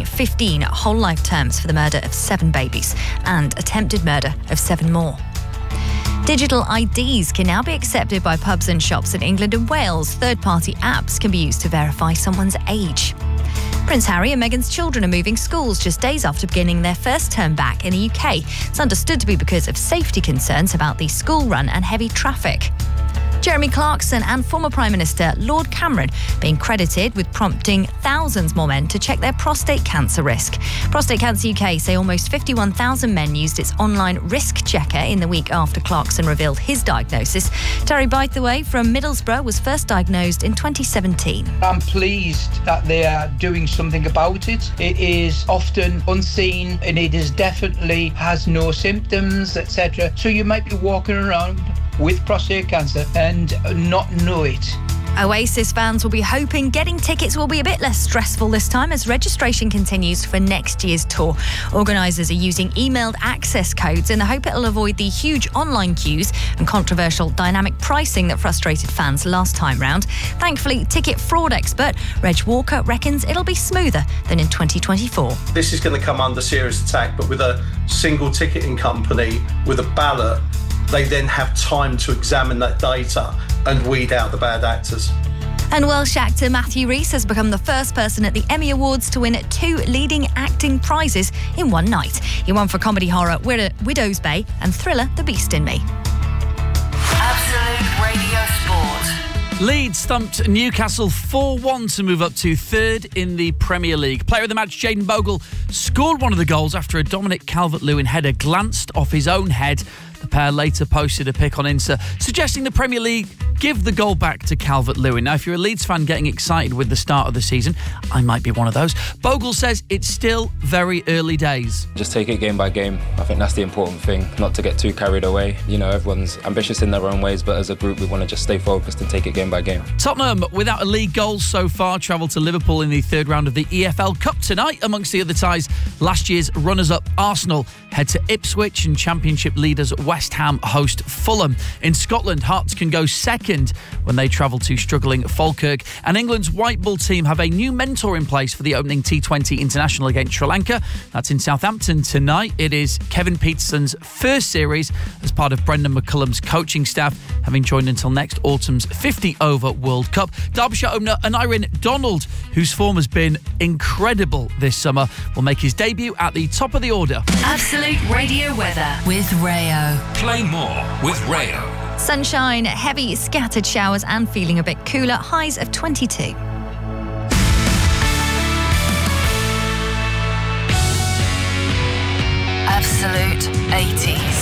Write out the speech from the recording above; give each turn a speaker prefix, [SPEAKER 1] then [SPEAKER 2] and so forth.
[SPEAKER 1] serving 15 whole life terms for the murder of 7 babies and attempted murder of 7 more. Digital IDs can now be accepted by pubs and shops in England and Wales. Third-party apps can be used to verify someone's age. Prince Harry and Meghan's children are moving schools just days after beginning their first term back in the UK. It's understood to be because of safety concerns about the school run and heavy traffic. Jeremy Clarkson and former Prime Minister Lord Cameron being credited with prompting thousands more men to check their prostate cancer risk. Prostate Cancer UK say almost 51,000 men used its online risk checker in the week after Clarkson revealed his diagnosis. Terry Bytheway from Middlesbrough was first diagnosed in 2017.
[SPEAKER 2] I'm pleased that they are doing something about it. It is often unseen and it is definitely has no symptoms, etc. So you might be walking around with prostate cancer and not know it.
[SPEAKER 1] Oasis fans will be hoping getting tickets will be a bit less stressful this time as registration continues for next year's tour. Organisers are using emailed access codes in the hope it'll avoid the huge online queues and controversial dynamic pricing that frustrated fans last time round. Thankfully, ticket fraud expert Reg Walker reckons it'll be smoother than in 2024.
[SPEAKER 3] This is going to come under serious attack, but with a single ticketing company, with a ballot, they then have time to examine that data and weed out the bad actors.
[SPEAKER 1] And Welsh actor Matthew Rhys has become the first person at the Emmy Awards to win 2 leading acting prizes in one night. He won for comedy horror Widow's Bay and thriller The Beast in Me.
[SPEAKER 4] Absolute Radio Sport.
[SPEAKER 5] Leeds stumped Newcastle 4-1 to move up to third in the Premier League. Player of the match, Jayden Bogle, scored one of the goals after a Dominic Calvert-Lewin header glanced off his own head. The pair later posted a pic on Insta suggesting the Premier League give the goal back to Calvert-Lewin. Now, if you're a Leeds fan getting excited with the start of the season, I might be one of those. Bogle says it's still very early days.
[SPEAKER 6] Just take it game by game. I think that's the important thing, not to get too carried away. You know, everyone's ambitious in their own ways, but as a group, we want to just stay focused and take it game by game.
[SPEAKER 5] Tottenham, without a league goal so far, travel to Liverpool in the third round of the EFL Cup tonight. Amongst the other ties, last year's runners-up Arsenal head to Ipswich, and Championship leaders West Ham host Fulham. In Scotland, Hearts can go second when they travel to struggling Falkirk. And England's white ball team have a new mentor in place for the opening T20 international against Sri Lanka. That's in Southampton tonight. It is Kevin Peterson's first series as part of Brendan McCullum's coaching staff, having joined until next autumn's 50-over World Cup. Derbyshire opener Aneirin Donald, whose form has been incredible this summer, will make his debut at the top of the order.
[SPEAKER 4] Absolute Radio weather with Rayo.
[SPEAKER 7] Play more with Rayo.
[SPEAKER 1] Sunshine, heavy scattered showers and feeling a bit cooler. Highs of 22.
[SPEAKER 4] Absolute 80s.